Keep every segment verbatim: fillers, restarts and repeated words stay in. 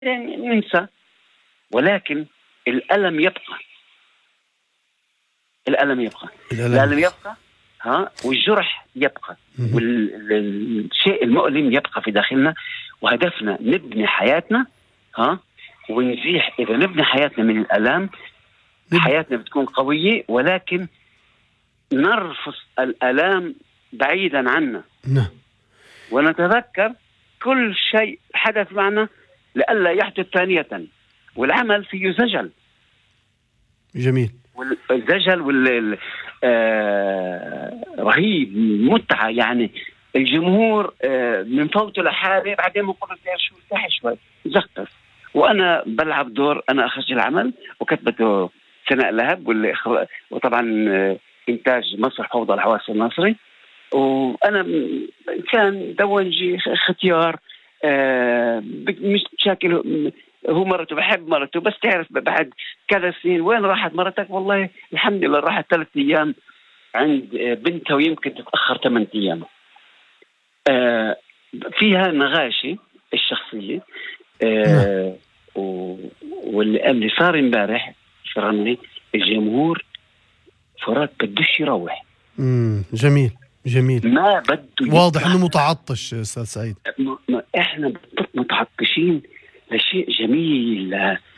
ننسى، ولكن الألم يبقى. الألم يبقى الألم, الألم يبقى ها، والجرح يبقى، والشيء المؤلم يبقى في داخلنا. وهدفنا نبني حياتنا ها، ونزيح. إذا نبني حياتنا من الألم حياتنا بتكون قوية، ولكن نرفض الألم بعيدا عنا. نعم. ونتذكر كل شيء حدث معنا لئلا يحدث ثانية، والعمل فيه زجل. جميل. والزجل وال آه رهيب، متعة. يعني الجمهور آه من فوته لحاله، بعدين بنقول شو ارتاح شوي زقف. وأنا بلعب دور، أنا أخرج العمل وكتبته سناء لهب، واللي وطبعا آه إنتاج مسرح فوضى الحواس الناصري. وأنا كان دونجي ختيار آه مش مشاكل. هو مرته بحب مرته، بس تعرف بعد كذا سنين وين راحت مرتك؟ والله الحمد لله راحت ثلاث أيام عند بنتها، ويمكن تتأخر ثمان أيام. آه فيها نغاشي الشخصية. آه واللي صار امبارح شرني الجمهور فرات بدوش يروح. امم جميل جميل. ما بده، واضح انه متعطش استاذ سعيد. ما ما احنا متعطشين لشيء جميل،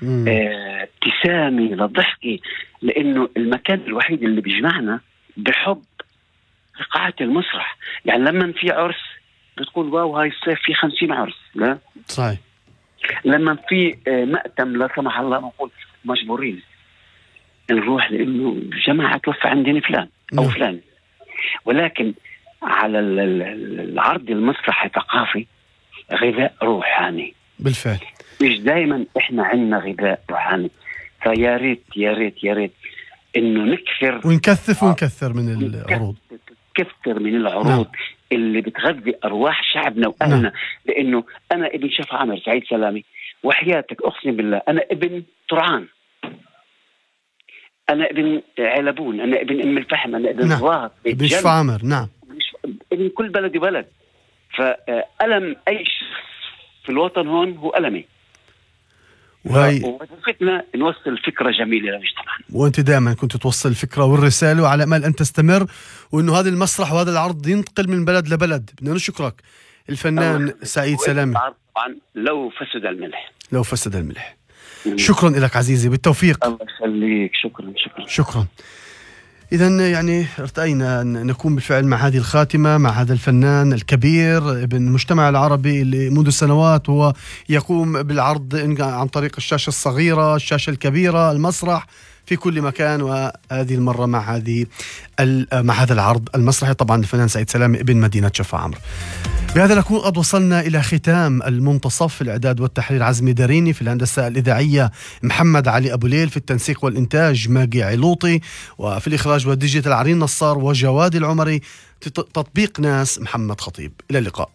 ابتسامي، آه، لضحكي، لانه المكان الوحيد اللي بيجمعنا بحب قاعة المسرح. يعني لما في عرس بتقول واو هاي الصيف في خمسين عرس، لا صحيح. لما في آه مأتم لا سمح الله نقول مجبورين نروح لانه جماعة توفى عندنا فلان او فلان. ولكن على العرض المسرحي الثقافي غذاء روحاني بالفعل. مش دائما احنا عندنا غذاء روحاني، فيا ريت يا ريت يا ريت انه نكثر ونكثف ونكثر من العروض، كثر من العروض. نعم. اللي بتغذي ارواح شعبنا واهلنا. نعم. لانه انا ابن شيخ عامر سعيد سلامي، وحياتك اقسم بالله انا ابن طرعان، انا ابن علبون، انا ابن ام الفحم، انا ابن ضواهر، ابن شيخ عامر. نعم. ابن كل بلد بلد. فألم اي شخص في الوطن هون هو ألمي. وهي ووظيفتنا نوصل فكرة جميلة للمجتمع. وأنت دائما كنت توصل الفكرة والرسالة، وعلى أمل أن تستمر، وأنه هذا المسرح وهذا العرض ينتقل من بلد لبلد. بدنا نشكرك الفنان سعيد سلامي. طبعا لو فسد الملح لو فسد الملح. شكرا لك عزيزي، بالتوفيق. الله يخليك. شكرا شكرا شكرا. إذن يعني ارتأينا أن نكون بالفعل مع هذه الخاتمة، مع هذا الفنان الكبير ابن المجتمع العربي اللي منذ سنوات هو يقوم بالعرض عن طريق الشاشة الصغيرة، الشاشة الكبيرة، المسرح في كل مكان. وهذه المرة مع هذه مع هذا العرض المسرحي طبعا الفنان سعيد سلامي ابن مدينة شفا عمرو. بهذا نكون قد وصلنا إلى ختام المنتصف. في الإعداد والتحرير عزمي داريني، في الهندسة الإذاعية محمد علي أبو ليل، في التنسيق والإنتاج ماجي علوطي، وفي الإخراج والديجيتال عرين نصار وجواد العمري، تطبيق ناس محمد خطيب. إلى اللقاء.